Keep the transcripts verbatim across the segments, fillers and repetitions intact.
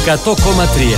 εκατό κόμμα τρία.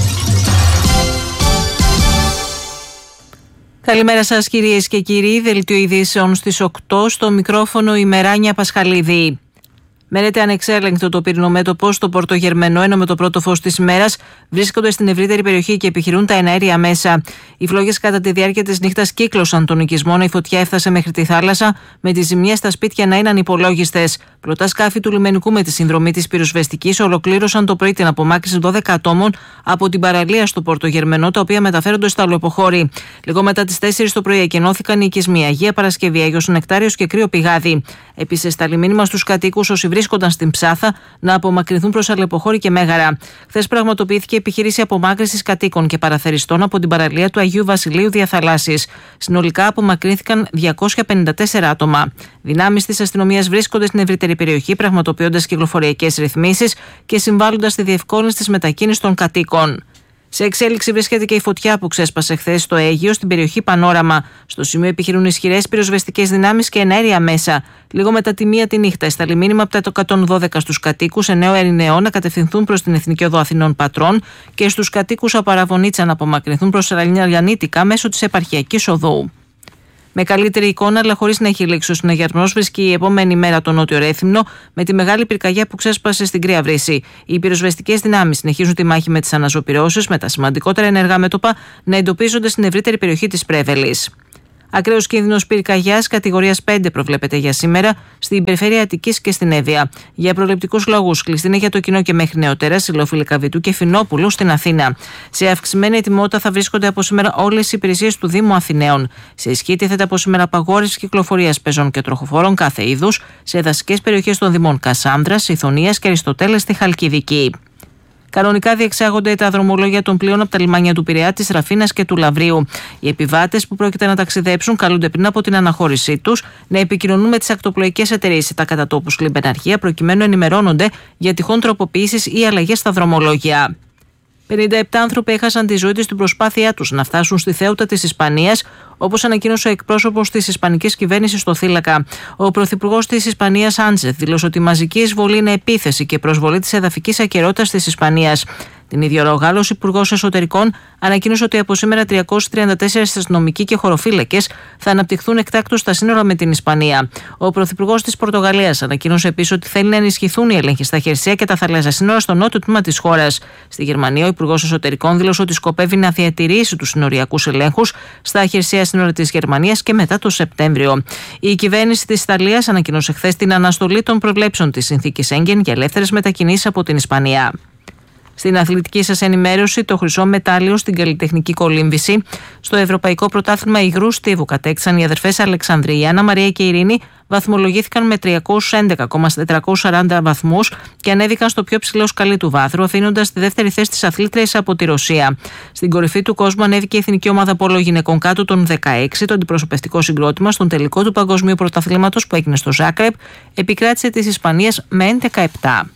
Καλημέρα σας κυρίες και κύριοι, δελτίο ειδήσεων στις οκτώ, στο μικρόφωνο η Μεράνια Πασχαλίδη. Μένεται ανεξέλεγκτο το πυρηνό μέτωπο στο Πορτογερμενό, ενώ με το πρώτο φως της ημέρας βρίσκονται στην ευρύτερη περιοχή και επιχειρούν τα εναέρια μέσα. Οι φλόγες κατά τη διάρκεια της νύχτας κύκλωσαν τον οικισμό, η φωτιά έφτασε μέχρι τη θάλασσα, με τις ζημιές στα σπίτια να είναι ανυπολόγιστες. Πλωτά σκάφη του λιμενικού με τη συνδρομή της πυροσβεστικής ολοκλήρωσαν το πρωί την απομάκρυνση δώδεκα ατόμων από την παραλία στο Πορτογερμενό, τα οποία μεταφέρονται στα αλλοεποχώρη. Λίγο μετά τις τέσσερις το πρωί εκενώθηκαν οι οικισμοί Αγία Παρασκευή, Άγιος Νεκτάριος και Κρύο Πηγάδι. Επίσης, σταλεί μήνυμα στους κατοίκους όσοι βρίσκονταν στην Ψάθα να απομακρυνθούν προς Αλλεποχώρη και Μέγαρα. Χθες πραγματοποιήθηκε επιχείρηση απομάκρυνσης κατοίκων και παραθεριστών από την παραλία του Αγίου Βασιλείου Διαθαλάσσης. Συνολικά απομακρύνθηκαν διακόσια πενήντα τέσσερα άτομα. Δυνάμεις της αστυνομίας βρίσκονται στην ευρύτερη περιοχή, πραγματοποιώντας κυκλοφοριακές ρυθμίσεις και συμβάλλοντας στη διευκόλυνση της μετακίνησης των κατοίκων. Σε εξέλιξη βρίσκεται και η φωτιά που ξέσπασε χθες στο Αίγυο, στην περιοχή Πανόραμα. Στο σημείο επιχειρούν ισχυρές πυροσβεστικές δυνάμεις και εναέρια μέσα. Λίγο μετά τη μία τη νύχτα, σταλεί μήνυμα από τα εκατόν δώδεκα στους κατοίκους Εννέου Ερηνεών να κατευθυνθούν προς την Εθνική Οδό Αθηνών Πατρών και στους κατοίκους Απαραβωνίτσα να απομακρυνθούν προς Ραλιανίτικα μέσω της επαρχιακής οδού. Με καλύτερη εικόνα, αλλά χωρίς να έχει λήξει ο συναγερμός, βρίσκει η επόμενη μέρα το Νότιο Ρέθυμνο με τη μεγάλη πυρκαγιά που ξέσπασε στην Κρύα Βρύση. Οι πυροσβεστικές δυνάμεις συνεχίζουν τη μάχη με τις αναζωπυρώσεις, με τα σημαντικότερα ενεργά μέτωπα να εντοπίζονται στην ευρύτερη περιοχή της Πρέβελης. Ακραίος κίνδυνος πυρκαγιάς κατηγορίας πέντε προβλέπεται για σήμερα στην περιφέρεια Αττικής και στην Εύβοια. Για προληπτικούς λόγους, κλειστή είναι για το κοινό και μέχρι νεοτέρα Σιλόφυλλη Καβιτού και Φινόπουλου στην Αθήνα. Σε αυξημένη ετοιμότητα θα βρίσκονται από σήμερα όλες οι υπηρεσίες του Δήμου Αθηναίων. Σε ισχύ τίθεται από σήμερα απαγόρευση κυκλοφορίας πεζών και τροχοφόρων κάθε είδους σε δασικές περιοχές των Δήμων Κασάνδρας, Ιθωνίας και Αριστοτέλες στη Χαλκιδική. Κανονικά διεξάγονται τα δρομολόγια των πλοίων από τα λιμάνια του Πειραιά, της Ραφίνας και του Λαβρίου. Οι επιβάτες που πρόκειται να ταξιδέψουν καλούνται πριν από την αναχώρησή τους να επικοινωνούν με τις ακτοπλοϊκές εταιρείες ή τα κατατόπους λιμπεναρχεία προκειμένου να ενημερώνονται για τυχόν τροποποιήσεις ή αλλαγές στα δρομολόγια. πενήντα επτά άνθρωποι έχασαν τη ζωή τους στην προσπάθειά τους να φτάσουν στη Θέουτα της Ισπανίας, όπως ανακοίνωσε ο εκπρόσωπος της Ισπανικής κυβέρνησης στο Θήλακα. Ο πρωθυπουργός της Ισπανίας, Άντσεφ, δήλωσε ότι η μαζική εισβολή είναι επίθεση και προσβολή της εδαφικής ακεραιότητας της Ισπανίας. Την ίδια ώρα, ο Γάλλος Υπουργός Εσωτερικών ανακοίνωσε ότι από σήμερα τριακόσιοι τριάντα τέσσερις αστυνομικοί και χωροφύλακες θα αναπτυχθούν εκτάκτως στα σύνορα με την Ισπανία. Ο Πρωθυπουργός της Πορτογαλίας ανακοίνωσε επίσης ότι θέλει να ενισχυθούν οι έλεγχοι στα χερσαία και τα θαλάσσια σύνορα στο νότιο τμήμα της χώρας. Στη Γερμανία, ο Υπουργός Εσωτερικών δήλωσε ότι σκοπεύει να διατηρήσει τους συνοριακούς ελέγχους στα χερσαία σύνορα της Γερμανίας και μετά το Σεπτέμβριο. Η κυβέρνηση της Ιταλίας ανακοίνωσε χθες την αναστολή των προβλέψεων της συνθήκης Σέγγεν για ελεύθερες μετακινήσεις από την Ισπανία. Στην αθλητική σας ενημέρωση, το χρυσό μετάλλιο στην καλλιτεχνική κολύμβηση. Στο Ευρωπαϊκό Πρωτάθλημα Υγρού Στίβου κατέκτησαν οι αδερφές Αλεξανδρή, η Άννα Μαρία και η Ειρήνη, βαθμολογήθηκαν με τριακόσιους έντεκα κόμμα τετρακόσιους σαράντα βαθμούς και ανέβηκαν στο πιο ψηλό σκαλί του βάθρου, αφήνοντας τη δεύτερη θέση της αθλήτριας από τη Ρωσία. Στην κορυφή του κόσμου ανέβηκε η Εθνική Ομάδα Πόλο Γυναικών κάτω των δεκαέξι, το αντιπροσωπευτικό συγκρότημα στον τελικό του Παγκοσμίου Πρωταθλήματος που έγινε στο Ζάκρεπ, επικράτησε της Ισπανίας με έντεκα επτά.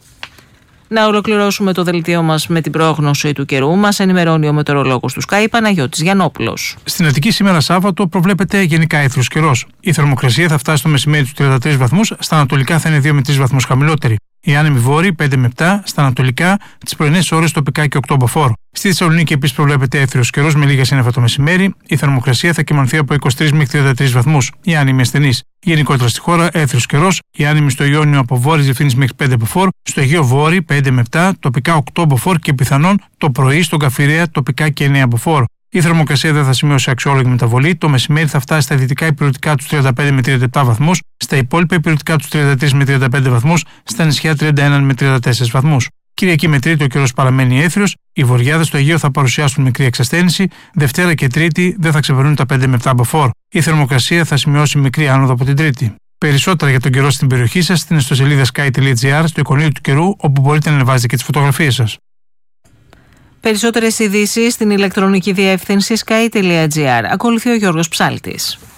Να ολοκληρώσουμε το δελτίο μας με την πρόγνωση του καιρού. Μας ενημερώνει ο μετεωρολόγος του Sky, Παναγιώτης Γιαννόπουλος. Στην Αττική σήμερα Σάββατο προβλέπεται γενικά έθριος καιρός. Η θερμοκρασία θα φτάσει στο μεσημέρι τους τριάντα τρεις βαθμούς, στα ανατολικά θα είναι δύο με τρεις βαθμούς χαμηλότερη. Η άνεμη βόρη πέντε με επτά, στα ανατολικά τις πρωινές ώρες τοπικά και οκτώ μποφόρ. Στη Θεσσαλονίκη επίσης προβλέπεται έθριος καιρός με λίγα σύννεφα το μεσημέρι. Η θερμοκρασία θα κυμανθεί από είκοσι τρεις μέχρι τριάντα τρεις βαθμούς. Η άνεμη ασθενής. Γενικότερα στη χώρα έθριος καιρός. Η άνεμη στο Ιόνιο από βόρειες διευθύνσεις μέχρι πέντε μποφόρ. Στο Αιγαίο Βόρειο πέντε με επτά, τοπικά οκτώ μποφόρ και πιθανόν το πρωί στον Καφιρέα τοπικά και εννέα μποφόρ. Η θερμοκρασία δεν θα σημειώσει αξιόλογη μεταβολή. Το μεσημέρι θα φτάσει στα δυτικά υπηρετικά του τριάντα πέντε με τριάντα επτά βαθμούς, στα υπόλοιπα υπηρετικά του τριάντα τρεις με τριάντα πέντε βαθμούς, στα νησιά τριάντα ένα με τριάντα τέσσερις βαθμούς. Κυριακή με Τρίτη ο καιρός παραμένει έθριος. Οι βορειάδες στο Αιγαίο θα παρουσιάσουν μικρή εξασθένηση. Δευτέρα και Τρίτη δεν θα ξεπερνούν τα πέντε με επτά μποφόρ. Η θερμοκρασία θα σημειώσει μικρή άνοδο από την Τρίτη. Περισσότερα για τον καιρό στην περιοχή σας στην ιστοσελίδα sky τελεία gr, στο εικονίδιο του καιρού, όπου μπορείτε να ανεβάζετε και τις φωτογραφίες σας. Περισσότερες ειδήσεις στην ηλεκτρονική διεύθυνση sky τελεία gr. Ακολουθεί ο Γιώργος Ψάλτης.